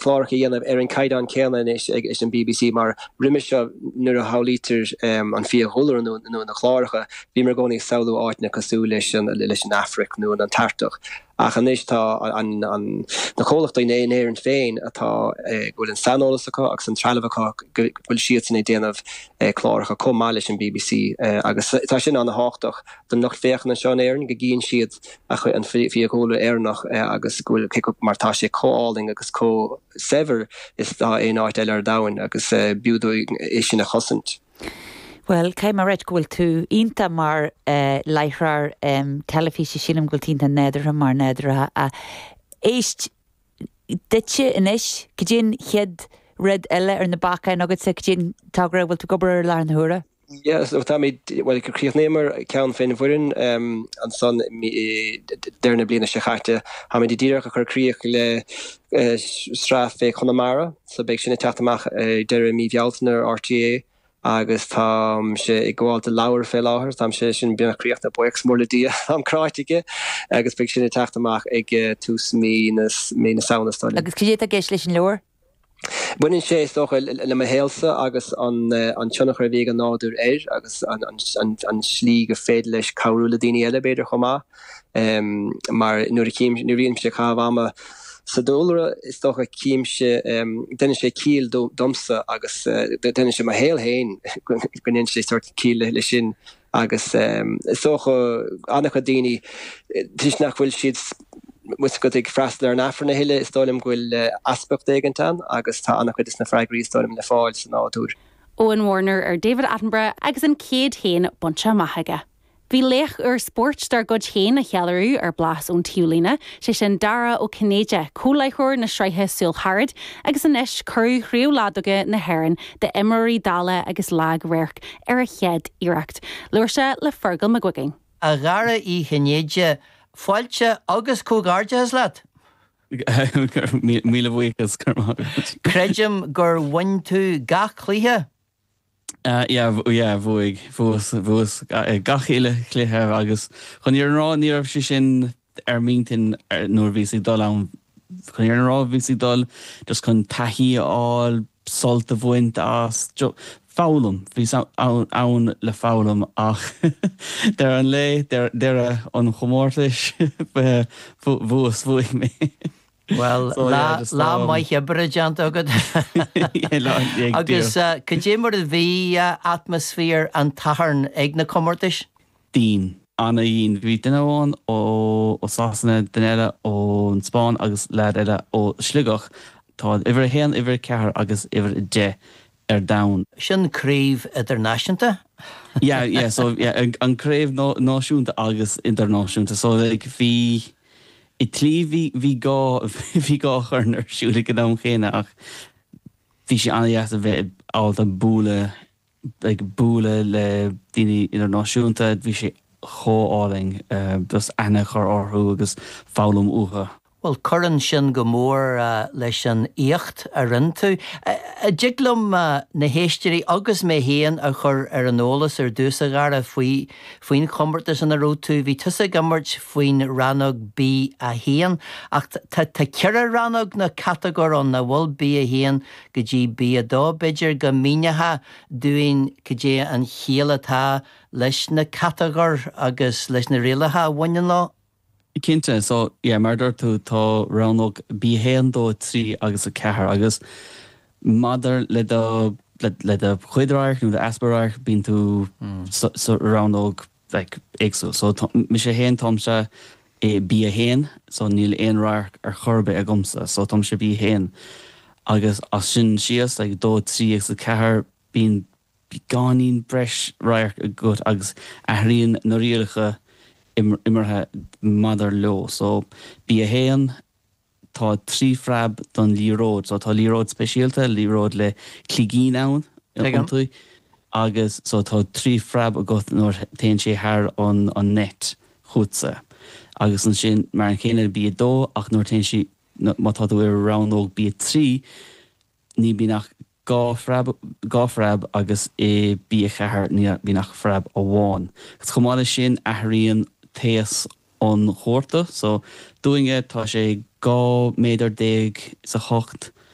chlárcha dhéanamh an caidan céanna is an BBC mar riime seo nuair a hálítar an fia hólar nó na chláracha bhí mar gcónaí saoú áitna cosú leis an Afric nó an Tartach. Ach an tá an na cholacht in éir an féin atá gofuil an sanolas aá ag san tralahá bhfuil siad in déanamh chláracha comáis an BBC agus tá sin an háach don nach féchan an seán éan go gíonn siad a chu an fiúla éarnach agus gofuil kick up martá sé cóáling agus có sever is tá é áit eile ar dain agus buúdó is sin a chosint. Well, cai mar réit gúil tú ínta mar leithrar telefíse sílam gúil tínta nedra mar nedra a éist ditse inis cydyn ched red eile ar na bacain agad sa cydyn tagra bhfuil tú gobar ar an húra? Yes, tá mé well críochnémar cean féin bhuirin an son déirna bliana se chaite ha mé díireach a chucríoch le strafé Connemara so beag sinna teachtamach deire mí bhealtanar RTA agus tá sé ag gháil de leabhar fé láthair tá sé sin beanachríocht na buic mórla dia am cráitige agus beag sinna teachtamach ag tús mí na saonastáil. Agus cé a géis leis an leabhar? Buinn sé stocha le ma héalsa agus an tionach ar bhé an náúr agus an slí go féad leis cabhrúla daoine eile beidir chomá mar nuair rion sé cabhama sa dólara is stocha cíimse denne sé cíl domsa agus denne sé ma héal héin gonn sé sort cíl le sin agus socha annach daoine tuis nach bhfuil siad mus go ag freistal ar an afar na hiile is dólim gúil aspect éigentan agus tá annach is na freigraí is dólim le fáil san áúr. Owen Warner ar David Attenborough agus an céad héin bunse maithaige. Bhí léch ar sport dar god chéin a chealarú ar blas ón tiúlína sé sin dara ó Cnéide cólaithúir na sreithe súil Harrod agus an isis curú chríomhládaga na Héireann de Imreoirí Dála agus lag réirc ar a chéad iireacht. Luair sé le Fergal McGuigan. A gara í Cnéide fáilte agus cógáirde has leat? Míle bhuichas Creidim gur bhain tú gach chlíthe? Bhuaig fós gachéile chluthe agus chun ar rá níor sé sin ar míntin nuair bhí dul an chun ar rá bhí dul just chun taithí áil solta bhaint as fálam bhí ann le fálam ach der an lé der an chomórtais bhuas bhuaig mé. Well, lá maiche brejant agad. Agus cydé mar a bhí atmosfér an taharn ag na comórtais? Dín. Anna íon bhí duine bháin ó sásanna duine ó an Spáin agus lead eile ó Sliugach tá ihar héan ihar cethar agus ihar de ar dain. Sin críomh idirnáisiúnta? So an críomh náisiúnta agus internanáisiúnta so bhí I tlí bhí gá churnar siúla go dám chéine ach bhí sé anhéas a bheith áil an búla le daoine internanáisiúnta bhí sé chóáling dus ana chur orthú agus fálam uatha. Well, churann sin go mór leis an íocht a rintú. A diglum na héisteí agus mé héan a chur ar an ólas ar dúsa gara faoin chombertas an a rótú, hí tusa gammart faoin rannog bí a héan, ach tá ceire rannog na categórán na bhfuil bí a héan go dtí bí a dó beidir go mínethe dúin go dtí an chéalatá leis na categór agus leis na réalathe bhain lá. Cinnte, so, murder tú tá rannog bí héan dó trí agus a cethar agus madar le do chuidraach nó de asparáach bín tú rannog éagsú. So mi sé héan tom se bí a héan, so níl éon ráach ar chorbe a gomsa, so tom se bí héan. Agus as sin sias dó trí agus a cethar bín gáín breis ráach a gut agus a hríonn na rialacha immerthe madar lo. So bí a héan tá trí freab don líród, so tá líród speisialta, líród le cligín ann agus so tá trí freab a got nóir téann sé thar an net chútsa. Agus an sin mar an chéine bí a dó ach nóir téann si má tá tú ar ranóg bí a trí ní bí nach gá freab agus bí a chethar ní bí nach freab a bháin. Gus chomáile sin athraíonn téas an chóirta, so dúinge tá sé 2 méadar 10 sa 8